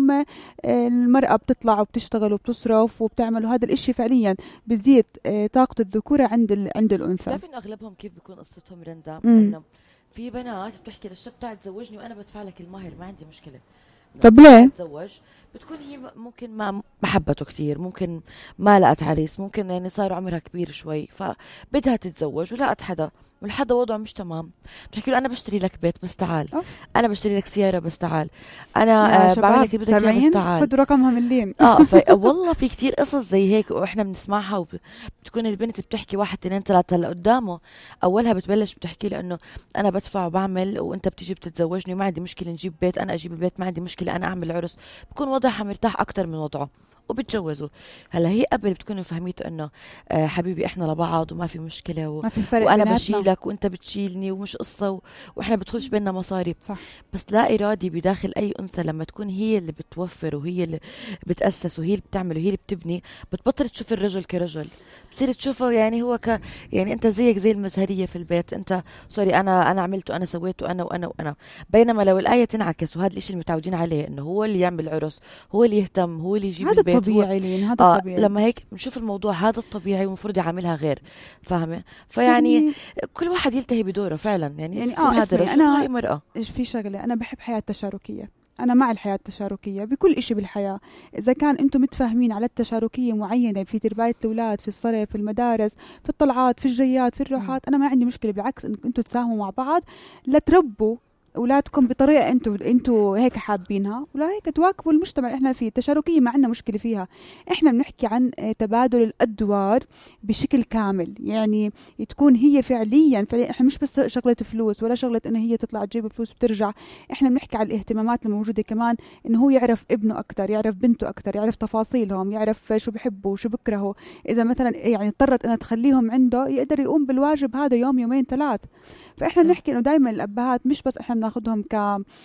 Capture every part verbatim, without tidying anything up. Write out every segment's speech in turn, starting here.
هم المرأة بتطلع وبتشتغل وبتصرف وبتعمل، وهذا الاشي فعليا بزيد طاقة الذكورة عند عند الأنثى. تعرف إنه أغلبهم كيف بيكون قصتهم رندا؟ إنه في بنات بتحكي للشاب تعال تزوجني وأنا بدفع لك المهر، ما عندي مشكلة. طب ليه؟ تتزوج بتكون هي ممكن ما محبته كتير، ممكن ما لقت عريس، ممكن يعني صار عمرها كبير شوي فبدها تتزوج ولقت حدا والحدا وضعه مش تمام، بتحكي له أنا بشتري لك بيت بس تعال، أوف. أنا بشتري لك سيارة بس تعال، أنا آه بعمل لك بدك إياه بس تعال، خذوا رقمها من لين. آه ف... والله في كتير قصص زي هيك وإحنا بنسمعها، وبتكون البنت بتحكي واحد اثنين ثلاثة هلا قدامه، أولها بتبلش بتحكي له إنه أنا بدفع وبعمل وأنت بتيجي بتتزوجني وما عندي مشكلة نجيب بيت، أنا أجيب البيت ما عندي مشكلة، أنا أعمل عرس، بكون وضعها مرتاح أكتر من وضعه وبتجوزوا. هلا هي قبل بتكونوا فهميته انه آه حبيبي احنا لبعض وما في مشكله و... ما في فرق وانا بيناتنا. بشيلك وانت بتشيلني ومش قصه و... واحنا بتخش بيننا مصاري، صح. بس لا ارادي بداخل اي انثى لما تكون هي اللي بتوفر وهي اللي بتاسس وهي اللي بتعمل وهي اللي بتبني، بتبطل تشوف الرجل كرجل، بتصير تشوفه يعني هو ك يعني انت زيك زي المزهريه في البيت، انت سوري انا انا عملت وانا سويت وانا وانا وانا بينما لو الايه تنعكس، وهذا الشيء المتعودين عليه انه هو اللي يعمل عرس، هو اللي يهتم، هو اللي يجيب هذا البيت، الطبيعي لين هذا آه الطبيعي. لما هيك بنشوف الموضوع هذا الطبيعي ومفروض يعملها غير، فاهمه؟ فيعني يعني كل واحد يلتهي بدوره فعلا، يعني, يعني اه هذا رجل أنا وهي مرأة. ايش في شغله، انا بحب حياه تشاركيه، أنا مع الحياة التشاركية بكل إشي بالحياة. إذا كان أنتم متفاهمين على التشاركية معينة في تربية الأولاد، في الصرف، في المدارس، في الطلعات، في الجيات، في الروحات، أنا ما عندي مشكلة، بالعكس إنكم أنتم تساهموا مع بعض لتربوا أولادكم بطريقة أنتوا أنتوا هيك حابينها، ولا هيك تواكبوا المجتمع اللي إحنا فيه. التشاركية ما عندنا مشكلة فيها، إحنا بنحكي عن تبادل الأدوار بشكل كامل، يعني تكون هي فعليا فعليا إحنا مش بس شغلة فلوس ولا شغلة إنه هي تطلع تجيب فلوس وبترجع، إحنا بنحكي على الاهتمامات الموجودة كمان، إنه هو يعرف ابنه أكتر، يعرف بنته أكتر، يعرف تفاصيلهم، يعرف شو بحبوا شو بكرهوا. إذا مثلا يعني اضطرت أنها تخليهم عنده يقدر يقوم بالواجب هذا يوم يومين ثلاث. فإحنا بنحكي إنه دائما الأبهات مش بس إحنا ناخذهم ك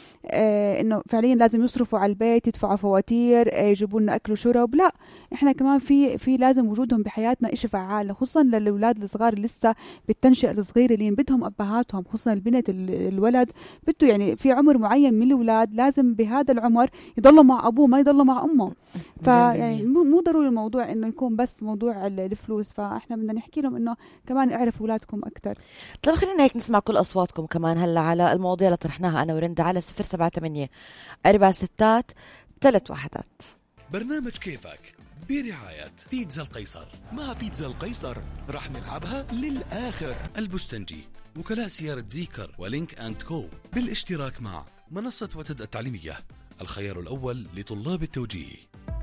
آه انه فعليا لازم يصرفوا على البيت، يدفعوا فواتير، آه يجيبوا لنا اكل وشرب، لا احنا كمان في في لازم وجودهم بحياتنا إشي فعال، خصوصا للاولاد الصغار اللي لسه بالتنشئه الصغيره اللي بدهم ابهاتهم، خصوصا البنت الولد بده يعني في عمر معين من الاولاد لازم بهذا العمر يضلوا مع ابوه ما يضلوا مع امه. فيعني مو ضروري الموضوع انه يكون بس موضوع الفلوس، فاحنا بدنا نحكي لهم انه كمان اعرفوا اولادكم اكثر. طيب خلينا هيك نسمع كل اصواتكم كمان هلا على المواضيع اللي طرحناها انا ورندا على صفر سبعة ثمانية أربعة ستات ثلاث وحدات. برنامج كيفك برعاية بيتزا القيصر. مع بيتزا القيصر رح نلعبها للآخر. البستنجي، وكلاء سيارة زيكر ولينك أند كو، بالاشتراك مع منصة وتد التعليمية، الخيار الأول لطلاب التوجيه.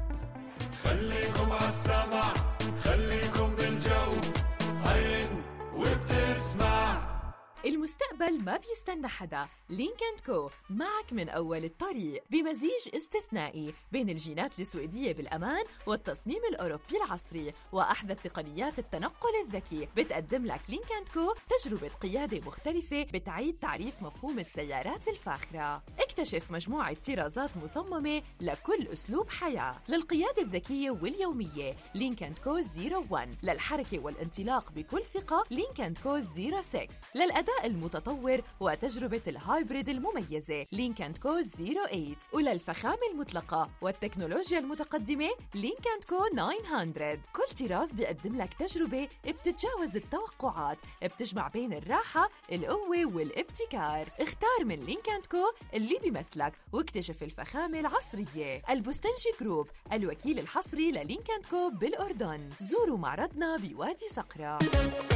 خليكم عالسمع، خليكم بالجو، عين وبتسمع. المستقبل ما بيستنى حدا. لينك أند كو معك من أول الطريق بمزيج استثنائي بين الجينات السويدية بالأمان والتصميم الأوروبي العصري وأحدث تقنيات التنقل الذكي. بتقدم لك لينك أند كو تجربة قيادة مختلفة بتعيد تعريف مفهوم السيارات الفاخرة. اكتشف مجموعة طرازات مصممة لكل أسلوب حياة. للقيادة الذكية واليومية لينك أند كو صفر واحد، للحركة والانطلاق بكل ثقة لينك أند كو صفر ستة، للأداء المتطور وتجربة الهايبريد المميزة لينك أند كو صفر ثمانية، وللفخامة المطلقة والتكنولوجيا المتقدمة لينك أند كو تسعمية. كل طراز بيقدم لك تجربة بتتجاوز التوقعات، بتجمع بين الراحة، القوة والابتكار. اختار من لينك أند كو اللي بيمثلك واكتشف الفخامة العصرية. البستنجي جروب، الوكيل الحصري للينك أند كو بالأردن. زوروا معرضنا بوادي صقرة.